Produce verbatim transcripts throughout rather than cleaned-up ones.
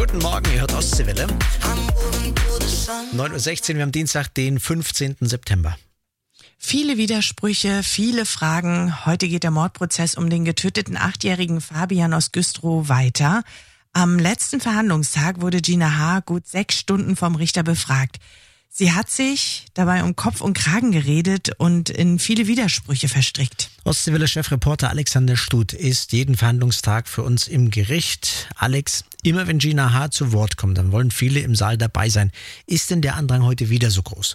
Guten Morgen, ihr hört Ostseewelle. neun Uhr sechzehn, wir haben Dienstag, den fünfzehnten September. Viele Widersprüche, viele Fragen. Heute geht der Mordprozess um den getöteten achtjährigen Fabian aus Güstrow weiter. Am letzten Verhandlungstag wurde Gina H. gut sechs Stunden vom Richter befragt. Sie hat sich dabei um Kopf und Kragen geredet und in viele Widersprüche verstrickt. Ostseewelle-Chefreporter Alexander Stut ist jeden Verhandlungstag für uns im Gericht. Alex, immer wenn Gina H. zu Wort kommt, dann wollen viele im Saal dabei sein. Ist denn der Andrang heute wieder so groß?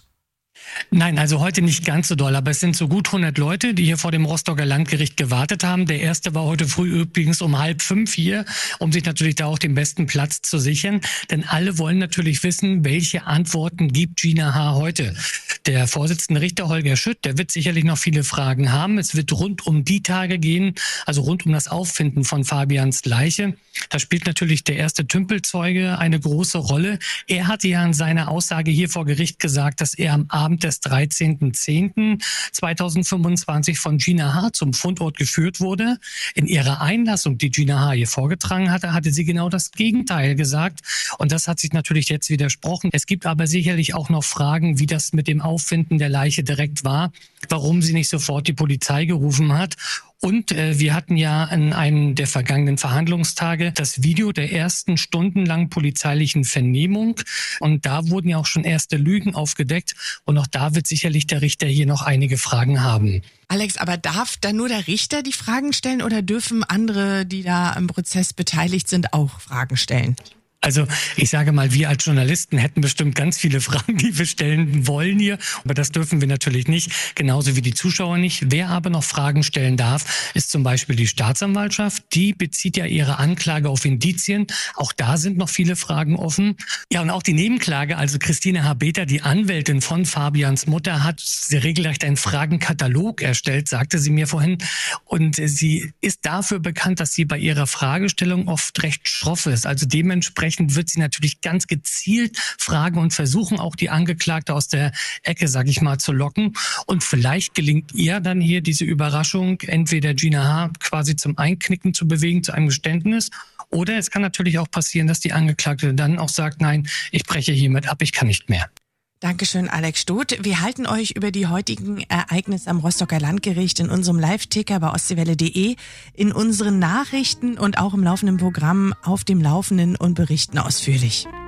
Nein, also heute nicht ganz so doll, aber es sind so gut hundert Leute, die hier vor dem Rostocker Landgericht gewartet haben. Der erste war heute früh übrigens um halb fünf hier, um sich natürlich da auch den besten Platz zu sichern. Denn alle wollen natürlich wissen, welche Antworten gibt Gina H. heute. Der Vorsitzende Richter Holger Schütt, der wird sicherlich noch viele Fragen haben. Es wird rund um die Tage gehen, also rund um das Auffinden von Fabians Leiche. Da spielt natürlich der erste Tümpelzeuge eine große Rolle. Er hatte ja in seiner Aussage hier vor Gericht gesagt, dass er am Abend des dreizehnten zehnten zweitausendfünfundzwanzig von Gina H. zum Fundort geführt wurde. In ihrer Einlassung, die Gina H. hier vorgetragen hatte, hatte sie genau das Gegenteil gesagt. Und das hat sich natürlich jetzt widersprochen. Es gibt aber sicherlich auch noch Fragen, wie das mit dem Auffinden der Leiche direkt war, warum sie nicht sofort die Polizei gerufen hat. Und äh, wir hatten ja in einem der vergangenen Verhandlungstage das Video der ersten stundenlangen polizeilichen Vernehmung. Und da wurden ja auch schon erste Lügen aufgedeckt. Und auch da wird sicherlich der Richter hier noch einige Fragen haben. Alex, aber darf da nur der Richter die Fragen stellen oder dürfen andere, die da im Prozess beteiligt sind, auch Fragen stellen? Also ich sage mal, wir als Journalisten hätten bestimmt ganz viele Fragen, die wir stellen wollen hier. Aber das dürfen wir natürlich nicht, genauso wie die Zuschauer nicht. Wer aber noch Fragen stellen darf, ist zum Beispiel die Staatsanwaltschaft. Die bezieht ja ihre Anklage auf Indizien. Auch da sind noch viele Fragen offen. Ja, und auch die Nebenklage, also Christine Habeter, die Anwältin von Fabians Mutter, hat regelrecht einen Fragenkatalog erstellt, sagte sie mir vorhin. Und sie ist dafür bekannt, dass sie bei ihrer Fragestellung oft recht schroff ist. Also dementsprechend wird sie natürlich ganz gezielt fragen und versuchen, auch die Angeklagte aus der Ecke, sag ich mal, zu locken. Und vielleicht gelingt ihr dann hier diese Überraschung, entweder Gina H. quasi zum Einknicken zu bewegen, zu einem Geständnis. Oder es kann natürlich auch passieren, dass die Angeklagte dann auch sagt, nein, ich breche hiermit ab, ich kann nicht mehr. Dankeschön, Alex Stut. Wir halten euch über die heutigen Ereignisse am Rostocker Landgericht in unserem Live-Ticker bei ostseewelle punkt de, in unseren Nachrichten und auch im laufenden Programm auf dem Laufenden und berichten ausführlich.